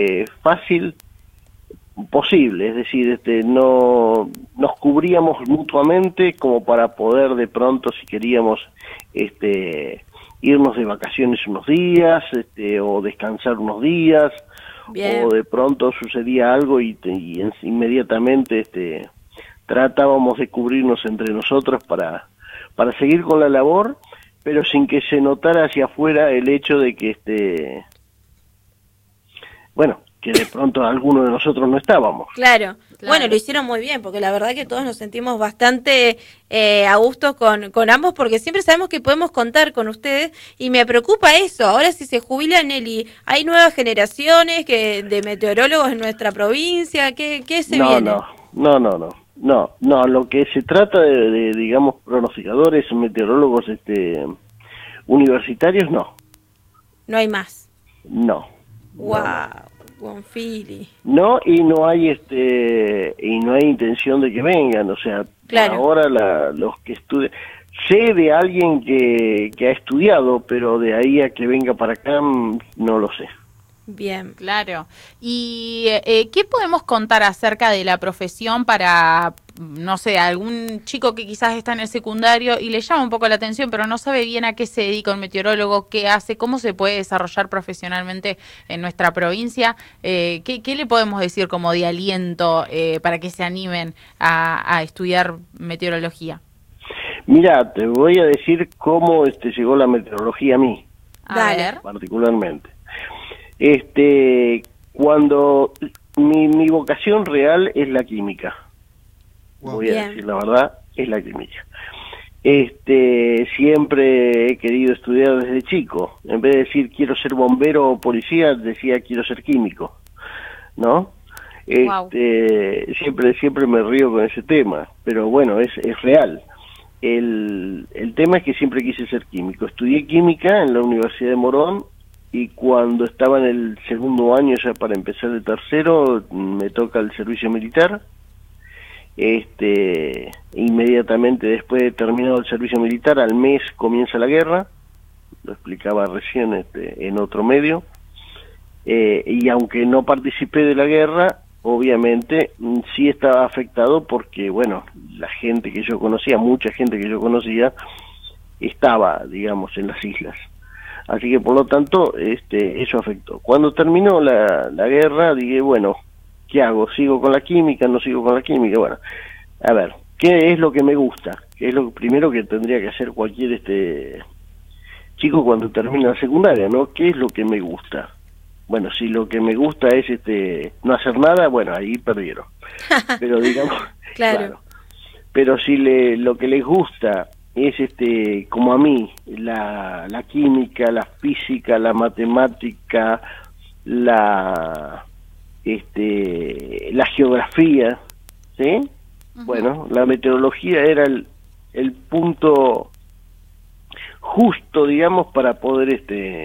fácil posible, es decir, no nos cubríamos mutuamente como para poder de pronto, si queríamos irnos de vacaciones unos días, o descansar unos días. Bien. O de pronto sucedía algo y inmediatamente tratábamos de cubrirnos entre nosotros para seguir con la labor, pero sin que se notara hacia afuera el hecho de que que de pronto alguno de nosotros no estábamos. Claro. Bueno, lo hicieron muy bien, porque la verdad que todos nos sentimos bastante a gusto con ambos, porque siempre sabemos que podemos contar con ustedes, y me preocupa eso. Ahora si se jubila Nelly, ¿hay nuevas generaciones de meteorólogos en nuestra provincia? ¿Qué se viene? No, lo que se trata de digamos, pronosticadores, meteorólogos universitarios, no. No hay más. No. Wow. Bonfili. No, y no hay intención de que vengan, o sea, claro. Ahora los que estudian, sé de alguien que ha estudiado, pero de ahí a que venga para acá no lo sé. Bien, claro. ¿Y qué podemos contar acerca de la profesión para, no sé, algún chico que quizás está en el secundario y le llama un poco la atención, pero no sabe bien a qué se dedica un meteorólogo, qué hace, cómo se puede desarrollar profesionalmente en nuestra provincia? ¿Qué le podemos decir como de aliento para que se animen a estudiar meteorología? Mira, te voy a decir cómo llegó la meteorología a mí, particularmente. Cuando mi vocación real es la química, voy a decir la verdad, es la química. Siempre he querido estudiar desde chico. En vez de decir quiero ser bombero o policía, decía quiero ser químico, ¿no? Siempre me río con ese tema, pero bueno, es real. El tema es que siempre quise ser químico. Estudié química en la Universidad de Morón, y cuando estaba en el segundo año, ya para empezar el tercero, me toca el servicio militar. Inmediatamente después de terminado el servicio militar, al mes comienza la guerra, lo explicaba recién en otro medio, y aunque no participé de la guerra, obviamente sí estaba afectado porque, bueno, la gente que yo conocía, mucha gente que yo conocía, estaba, digamos, en las islas. Así que, por lo tanto, eso afectó. Cuando terminó la guerra, dije, bueno, ¿qué hago? ¿Sigo con la química? ¿No sigo con la química? Bueno, a ver, ¿qué es lo que me gusta? ¿Qué es lo primero que tendría que hacer cualquier chico cuando termina la secundaria, ¿no? ¿Qué es lo que me gusta? Bueno, si lo que me gusta es no hacer nada, bueno, ahí perdieron. Pero digamos, claro. Pero si lo que les gusta es como a mí, la química, la física, la matemática, la geografía, ¿sí? Uh-huh. Bueno, la meteorología era el punto justo, digamos, para poder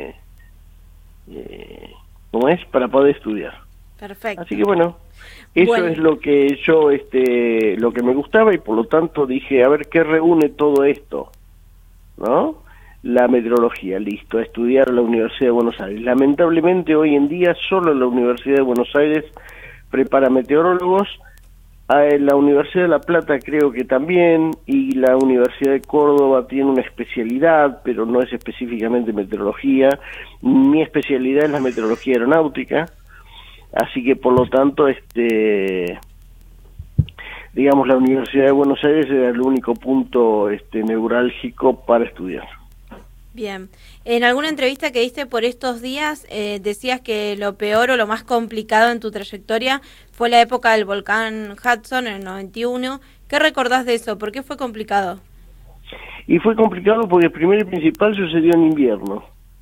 ¿cómo es? Para poder estudiar. Perfecto. Así que bueno, eso es lo que yo, lo que me gustaba, y por lo tanto dije, a ver qué reúne todo esto, ¿no? La meteorología, listo, a estudiar a la Universidad de Buenos Aires. Lamentablemente hoy en día solo la Universidad de Buenos Aires prepara meteorólogos, la Universidad de La Plata creo que también, y la Universidad de Córdoba tiene una especialidad, pero no es específicamente meteorología. Mi especialidad es la meteorología aeronáutica. Así que, por lo tanto, digamos, la Universidad de Buenos Aires era el único punto neurálgico para estudiar. Bien. En alguna entrevista que diste por estos días, decías que lo peor o lo más complicado en tu trayectoria fue la época del volcán Hudson en el 91. ¿Qué recordás de eso? ¿Por qué fue complicado? Y fue complicado porque primero y principal sucedió en invierno.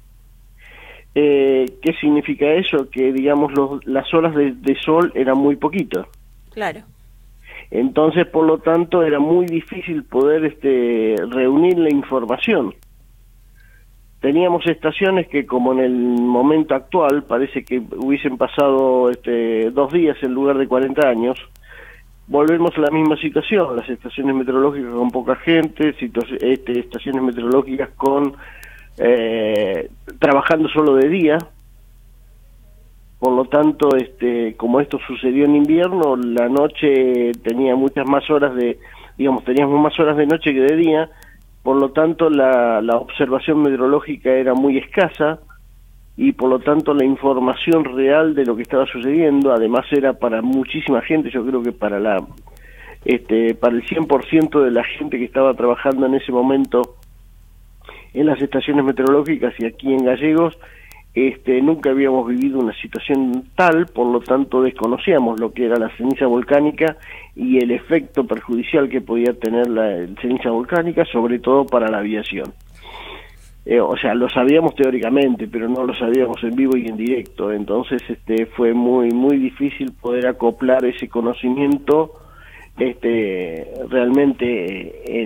¿Qué significa eso? Que, digamos, las horas de sol eran muy poquitas. Claro. Entonces, por lo tanto, era muy difícil poder reunir la información. Teníamos estaciones que, como en el momento actual, parece que hubiesen pasado 2 días en lugar de 40 años. Volvemos a la misma situación, las estaciones meteorológicas con poca gente, estaciones meteorológicas con trabajando solo de día, por lo tanto, como esto sucedió en invierno, la noche tenía muchas más horas teníamos más horas de noche que de día, por lo tanto la observación meteorológica era muy escasa, y por lo tanto la información real de lo que estaba sucediendo, además era para muchísima gente, yo creo que para el 100% de la gente que estaba trabajando en ese momento en las estaciones meteorológicas y aquí en Gallegos, nunca habíamos vivido una situación tal, por lo tanto desconocíamos lo que era la ceniza volcánica y el efecto perjudicial que podía tener la ceniza volcánica, sobre todo para la aviación. O sea, lo sabíamos teóricamente, pero no lo sabíamos en vivo y en directo. Entonces, fue muy muy difícil poder acoplar ese conocimiento, realmente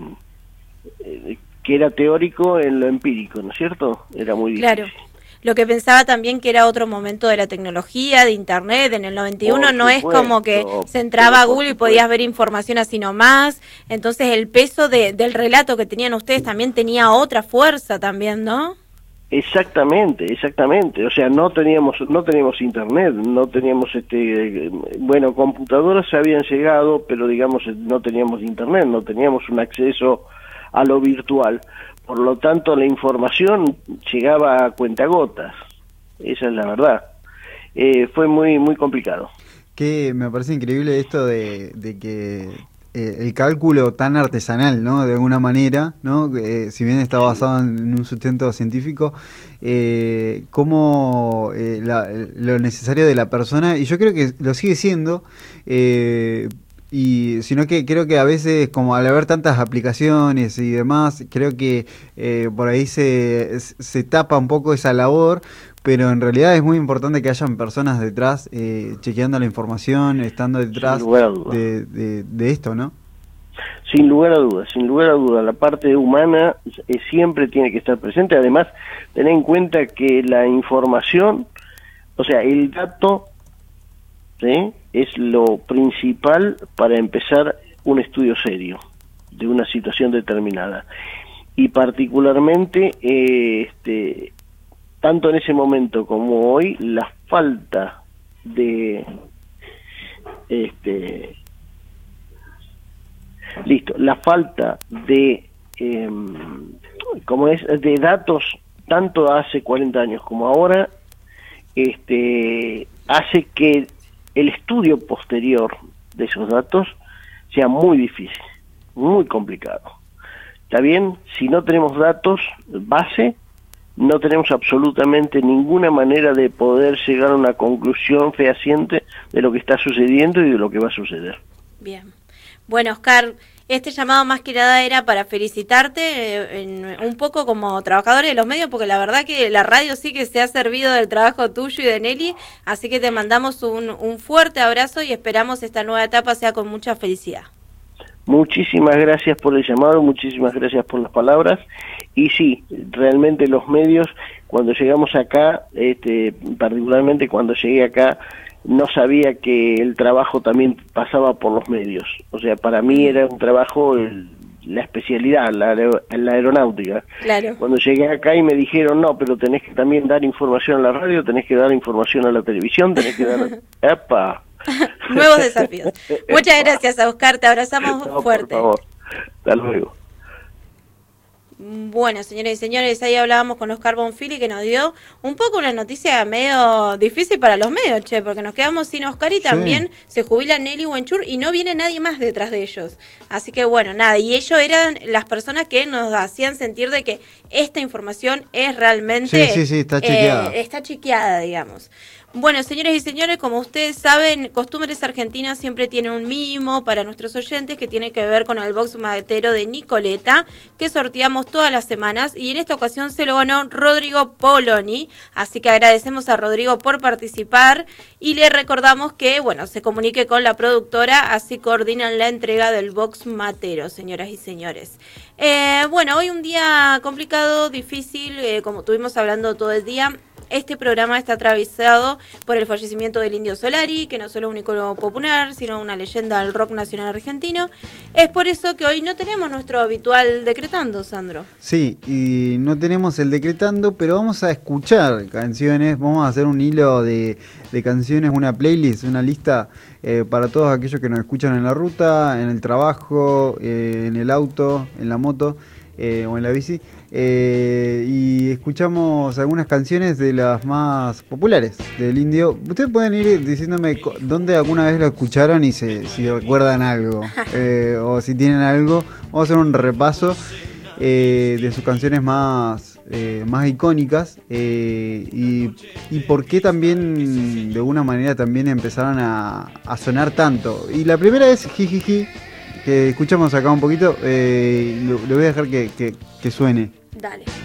que era teórico en lo empírico, ¿no es cierto? Era muy difícil. Claro. Lo que pensaba también que era otro momento de la tecnología, de internet, en el 91 no es como que se entraba a Google y podías ver información así nomás, entonces el peso del relato que tenían ustedes también tenía otra fuerza también, ¿no? Exactamente, o sea, no teníamos internet, no teníamos computadoras se habían llegado, pero digamos no teníamos internet, no teníamos un acceso a lo virtual. Por lo tanto, la información llegaba a cuentagotas, esa es la verdad. Fue muy muy complicado. Que me parece increíble esto de que el cálculo tan artesanal, ¿no? De alguna manera, ¿no? Si bien está basado en un sustento científico, cómo lo necesario de la persona, y yo creo que lo sigue siendo, y sino que creo que a veces, como al haber tantas aplicaciones y demás, creo que por ahí se tapa un poco esa labor, pero en realidad es muy importante que hayan personas detrás chequeando la información, estando detrás de esto, ¿no? Sin lugar a dudas, la parte humana siempre tiene que estar presente. Además, ten en cuenta que la información, o sea, el dato, ¿sí?, es lo principal para empezar un estudio serio de una situación determinada. Y particularmente, tanto en ese momento como hoy, la falta de de datos, tanto hace 40 años como ahora, hace que el estudio posterior de esos datos sea muy difícil, muy complicado. ¿Está bien? Si no tenemos datos base, no tenemos absolutamente ninguna manera de poder llegar a una conclusión fehaciente de lo que está sucediendo y de lo que va a suceder. Bien. Bueno, Oscar, este llamado más que nada era para felicitarte un poco como trabajador de los medios, porque la verdad que la radio sí que se ha servido del trabajo tuyo y de Nelly, así que te mandamos un fuerte abrazo y esperamos esta nueva etapa sea con mucha felicidad. Muchísimas gracias por el llamado, muchísimas gracias por las palabras, y sí, realmente los medios, cuando llegamos acá, particularmente cuando llegué acá, no sabía que el trabajo también pasaba por los medios. O sea, para mí era un trabajo, la especialidad, la aeronáutica. Claro. Cuando llegué acá y me dijeron, no, pero tenés que también dar información a la radio, tenés que dar información a la televisión, tenés que dar... ¡Epa! Nuevos desafíos. Muchas gracias, Oscar, te abrazamos fuerte. Por favor, hasta luego. Bueno, señores y señores, ahí hablábamos con Oscar Bonfili, que nos dio un poco una noticia medio difícil para los medios, porque nos quedamos sin Oscar y también se jubila Nelly Wenchur y no viene nadie más detrás de ellos. Así que bueno, nada, y ellos eran las personas que nos hacían sentir de que esta información es realmente... Sí, está chequeada. Está chequeada, digamos. Bueno, señores y señores, como ustedes saben, Costumbres Argentinas siempre tiene un mimo para nuestros oyentes que tiene que ver con el box matero de Nicoleta, que sorteamos todas las semanas, y en esta ocasión se lo ganó Rodrigo Poloni, así que agradecemos a Rodrigo por participar y le recordamos que, bueno, se comunique con la productora, así coordinan la entrega del box matero, señoras y señores. Bueno, hoy un día complicado, difícil, como estuvimos hablando todo el día. este programa está atravesado por el fallecimiento del Indio Solari, que no solo es un ícono popular, sino una leyenda del rock nacional argentino. Es por eso que hoy no tenemos nuestro habitual decretando, Sandro. Sí, y no tenemos el decretando, pero vamos a escuchar canciones, vamos a hacer un hilo de canciones, una playlist, una lista para todos aquellos que nos escuchan en la ruta, en el trabajo, en el auto, en la moto o en la bici. Y escuchamos algunas canciones de las más populares del Indio. Ustedes pueden ir diciéndome dónde alguna vez lo escucharon y si recuerdan algo o si tienen algo. Vamos a hacer un repaso de sus canciones más icónicas y por qué también de alguna manera también empezaron a sonar tanto. Y la primera es Jijiji, que escuchamos acá un poquito. Le voy a dejar que suene. Dale.